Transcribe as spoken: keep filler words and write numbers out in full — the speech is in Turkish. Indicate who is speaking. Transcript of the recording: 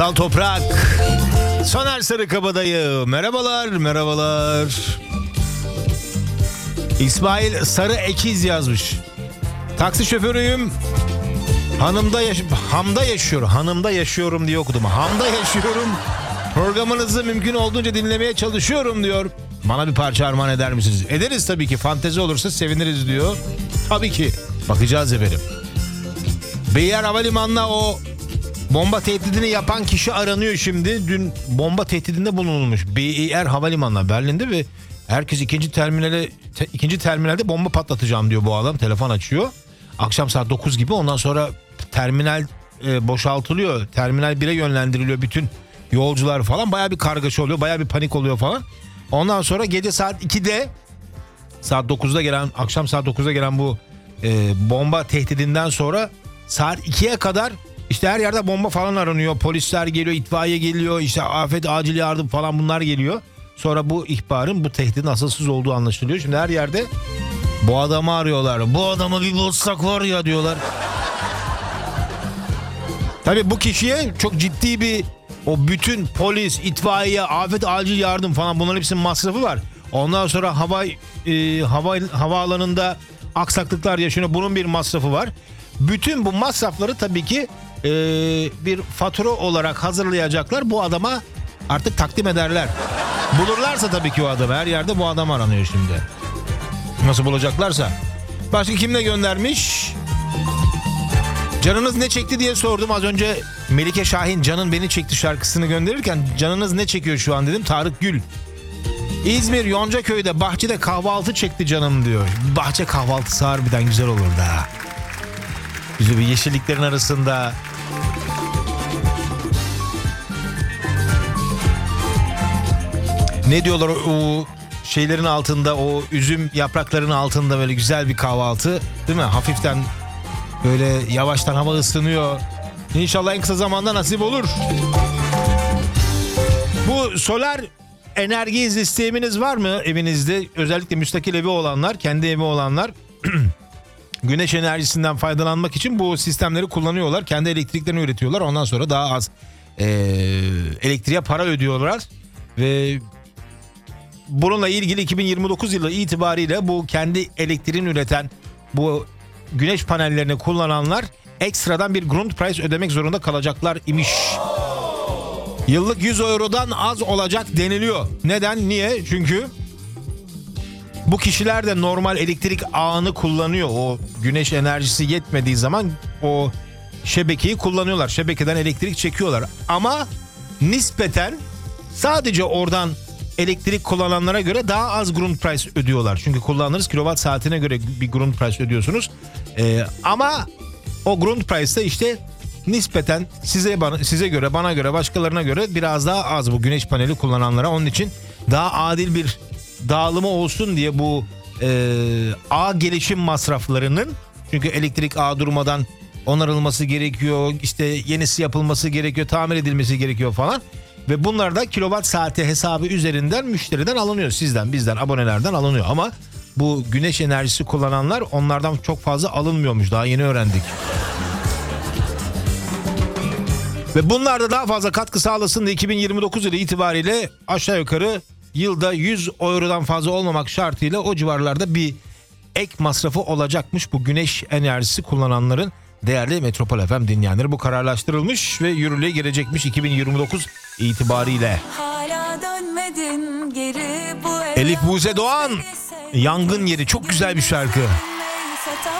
Speaker 1: Al Toprak, Soner Sarıkabadayı. Merhabalar, merhabalar. İsmail Sarı Ekiz yazmış. Taksi şoförüyüm. Hanımda yaş Hamda yaşıyorum. Hanımda yaşıyorum diye okudum. Hamda yaşıyorum. Programınızı mümkün olduğunca dinlemeye çalışıyorum diyor. Bana bir parça armağan eder misiniz? Ederiz tabii ki. Fantezi olursa seviniriz diyor. Tabii ki. Bakacağız efendim. Beyler Havalimanı'na o bomba tehdidini yapan kişi aranıyor şimdi. Dün bomba tehdidinde bulunulmuş. B E R Havalimanı'na Berlin'de ve herkes ikinci terminale te, ikinci terminalde bomba patlatacağım diyor bu adam. Telefon açıyor. Akşam saat dokuz gibi, ondan sonra terminal e, boşaltılıyor. Terminal bire yönlendiriliyor bütün yolcular falan. Bayağı bir kargaşa oluyor. Bayağı bir panik oluyor falan. Ondan sonra gece saat ikide, saat dokuzda gelen, akşam saat dokuzda gelen bu e, bomba tehdidinden sonra saat ikiye kadar işte her yerde bomba falan aranıyor. Polisler geliyor, itfaiye geliyor, işte afet acil yardım falan bunlar geliyor. Sonra bu ihbarın, bu tehdidin asılsız olduğu anlaşılıyor. Şimdi her yerde bu adamı arıyorlar. Bu adamı bir bulsak var ya diyorlar. Tabii bu kişiye çok ciddi bir, o bütün polis, itfaiye, afet acil yardım falan bunların hepsinin masrafı var. Ondan sonra hava e, hava havaalanında aksaklıklar yaşanıyor. Bunun bir masrafı var. Bütün bu masrafları tabii ki e, bir fatura olarak hazırlayacaklar. Bu adama artık takdim ederler. Bulurlarsa tabii ki o adamı. Her yerde bu adam aranıyor şimdi. Nasıl bulacaklarsa. Başka kim ne göndermiş? Canınız ne çekti diye sordum az önce. Melike Şahin Canın Beni Çekti şarkısını gönderirken canınız ne çekiyor şu an dedim. Tarık Gül. İzmir Yoncaköy'de bahçede kahvaltı çekti canım diyor. Bahçe kahvaltısı harbiden güzel olur da. Güzel bir yeşilliklerin arasında. Ne diyorlar o şeylerin altında, o üzüm yapraklarının altında böyle güzel bir kahvaltı, değil mi? Hafiften böyle yavaştan hava ısınıyor. İnşallah en kısa zamanda nasip olur. Bu solar enerji sisteminiz var mı evinizde? Özellikle müstakil evi olanlar, kendi evi olanlar güneş enerjisinden faydalanmak için bu sistemleri kullanıyorlar. Kendi elektriklerini üretiyorlar. Ondan sonra daha az e, elektriğe para ödüyorlar. Ve bununla ilgili iki bin yirmi dokuz yılı itibariyle bu kendi elektriğini üreten bu güneş panellerini kullananlar ekstradan bir Grundpreis ödemek zorunda kalacaklar imiş. Yıllık yüz eurodan az olacak deniliyor. Neden? Niye? Çünkü bu kişiler de normal elektrik ağını kullanıyor. O güneş enerjisi yetmediği zaman o şebekeyi kullanıyorlar. Şebekeden elektrik çekiyorlar. Ama nispeten sadece oradan elektrik kullananlara göre daha az Grundpreis ödüyorlar. Çünkü kullandığınız kilowatt saatine göre bir Grundpreis ödüyorsunuz. Ee, ama o Grundpreis de işte nispeten size bana, size göre, bana göre, başkalarına göre biraz daha az bu güneş paneli kullananlara. Onun için daha adil bir dağılımı olsun diye bu e, ağ gelişim masraflarının, çünkü elektrik ağı durmadan onarılması gerekiyor, işte yenisi yapılması gerekiyor, tamir edilmesi gerekiyor falan. Ve bunlar da kilowatt saati hesabı üzerinden müşteriden alınıyor. Sizden, bizden, abonelerden alınıyor. Ama bu güneş enerjisi kullananlar, onlardan çok fazla alınmıyormuş. Daha yeni öğrendik. Ve bunlar da daha fazla katkı sağlasın diye iki bin yirmi dokuz yılı itibariyle aşağı yukarı yılda yüz eurodan fazla olmamak şartıyla o civarlarda bir ek masrafı olacakmış bu güneş enerjisi kullananların. Değerli Metropol F M dinleyenleri, bu kararlaştırılmış ve yürürlüğe girecekmiş iki bin yirmi dokuz itibariyle. Geri, Elif Buse Doğan, Yangın Yeri, çok güzel bir şarkı.